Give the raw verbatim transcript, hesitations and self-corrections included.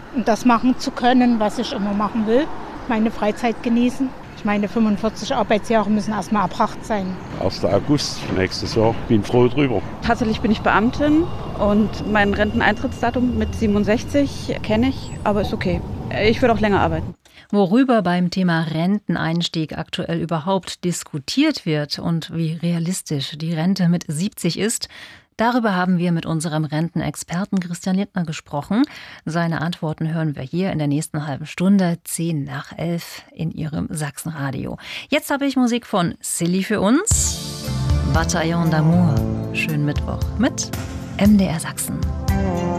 Und das machen zu können, was ich immer machen will, meine Freizeit genießen. Ich meine, fünfundvierzig Arbeitsjahre müssen erstmal erbracht sein. erster August nächstes Jahr. Bin froh drüber. Tatsächlich bin ich Beamtin und mein Renteneintrittsdatum mit siebenundsechzig kenne ich, aber ist okay. Ich würde auch länger arbeiten. Worüber beim Thema Renteneinstieg aktuell überhaupt diskutiert wird und wie realistisch die Rente mit siebzig ist, darüber haben wir mit unserem Rentenexperten Christian Lindner gesprochen. Seine Antworten hören wir hier in der nächsten halben Stunde, zehn nach elf, in Ihrem Sachsenradio. Jetzt habe ich Musik von Silly für uns. Bataillon d'amour. Schönen Mittwoch mit M D R Sachsen.